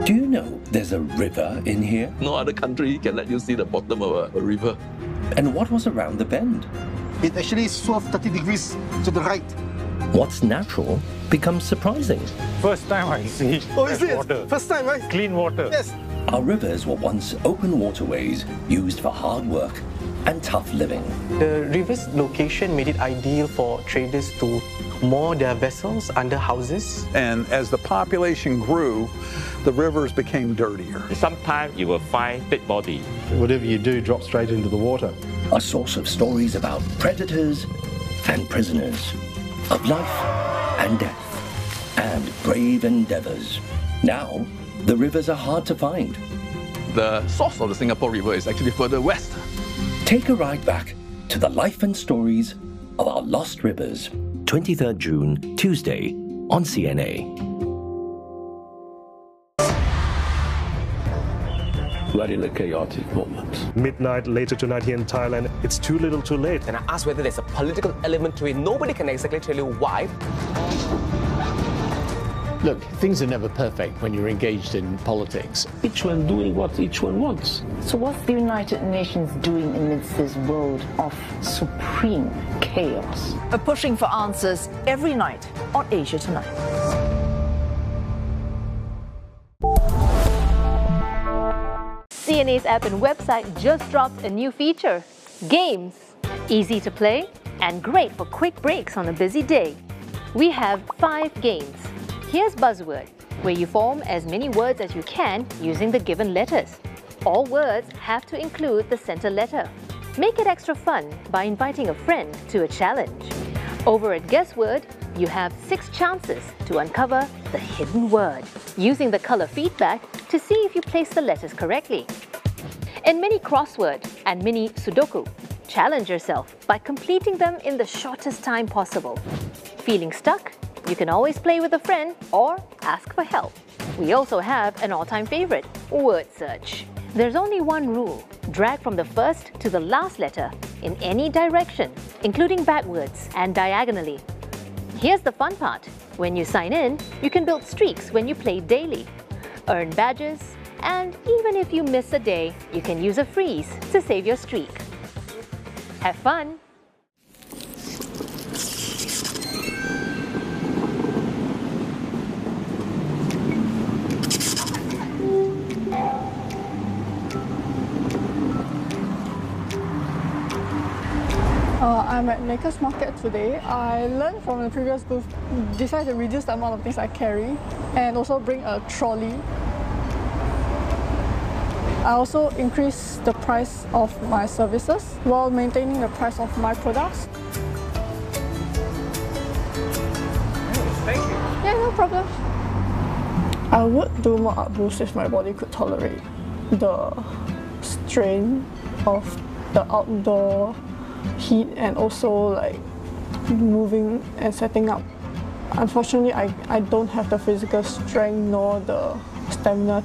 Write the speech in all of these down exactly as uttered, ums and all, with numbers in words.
Do you know there's a river in here? No other country can let you see the bottom of a, a river. And what was around the bend? It actually swerved thirty degrees to the right. What's natural becomes surprising. First time I see Oh, is it? water. First time, right? Clean water. Yes. Our rivers were once open waterways used for hard work and tough living. The river's location made it ideal for traders to moor their vessels under houses. And as the population grew, the rivers became dirtier. Sometimes you will find dead body. Whatever you do drops straight into the water. A source of stories about predators and prisoners, of life and death, and brave endeavors. Now, the rivers are hard to find. The source of the Singapore River is actually further west. Take a ride back to the life and stories of our lost rivers. twenty-third June, Tuesday, on C N A. We're in a chaotic moment. Midnight later tonight here in Thailand, it's too little too late. And I asked whether there's a political element to it. Nobody can exactly tell you why. Look, things are never perfect when you're engaged in politics. Each one doing what each one wants. So what's the United Nations doing amidst this world of supreme chaos? We're pushing for answers every night on Asia Tonight. C N A's app and website just dropped a new feature, Games. Easy to play and great for quick breaks on a busy day. We have five games. Here's Buzzword, where you form as many words as you can using the given letters. All words have to include the center letter. Make it extra fun by inviting a friend to a challenge. Over at Guessword, you have six chances to uncover the hidden word, using the color feedback to see if you place the letters correctly. In Mini Crossword and Mini Sudoku, challenge yourself by completing them in the shortest time possible. Feeling stuck? You can always play with a friend or ask for help. We also have an all-time favorite, Word Search. There's only one rule. Drag from the first to the last letter in any direction, including backwards and diagonally. Here's the fun part. When you sign in, you can build streaks when you play daily, earn badges, and even if you miss a day, you can use a freeze to save your streak. Have fun! Uh, I'm at Makers Market today. I learned from the previous booth, decided to reduce the amount of things I carry and also bring a trolley. I also increased the price of my services while maintaining the price of my products. Thank you. Yeah, no problem. I would do more art boosts if my body could tolerate the strain of the outdoor heat and also like moving and setting up. Unfortunately, I, I don't have the physical strength nor the stamina.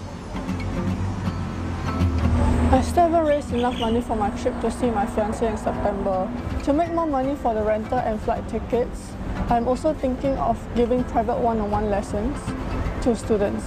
I still haven't raised enough money for my trip to see my fiancé in September. To make more money for the rental and flight tickets, I'm also thinking of giving private one-on-one lessons to students.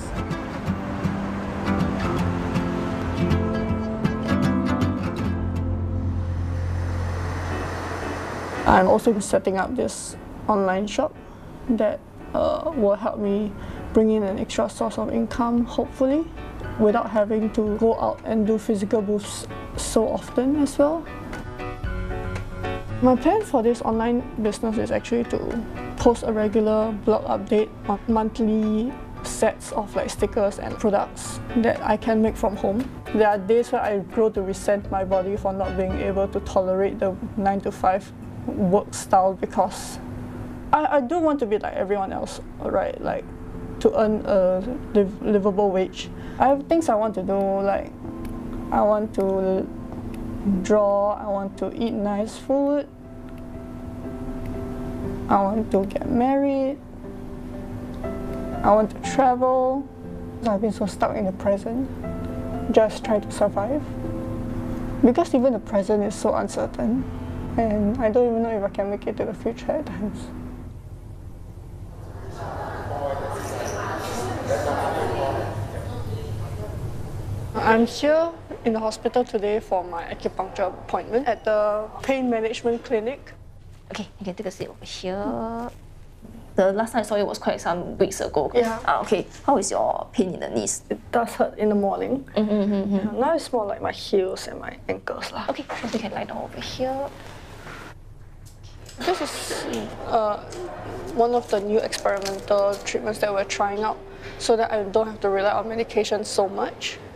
I'm also setting up this online shop that uh, will help me bring in an extra source of income, hopefully, without having to go out and do physical booths so often as well. My plan for this online business is actually to post a regular blog update on monthly sets of like stickers and products that I can make from home. There are days where I grow to resent my body for not being able to tolerate the nine to five work style because I, I do want to be like everyone else, right? Like to earn a liv livable wage. I have things I want to do, like I want to draw, I want to eat nice food, I want to get married, I want to travel. I've been so stuck in the present, just try to survive. Because even the present is so uncertain, and I don't even know if I can make it to the future at times. I'm here in the hospital today for my acupuncture appointment at the pain management clinic. Okay, you can take a seat over here. The last time I saw you was quite some weeks ago. Yeah. Uh, okay, how is your pain in the knees? It does hurt in the morning. Mm-hmm, mm-hmm. Yeah, now it's more like my heels and my ankles. Lah. Okay, so you can lie down over here. This is uh, one of the new experimental treatments that we're trying out so that I don't have to rely on medication so much.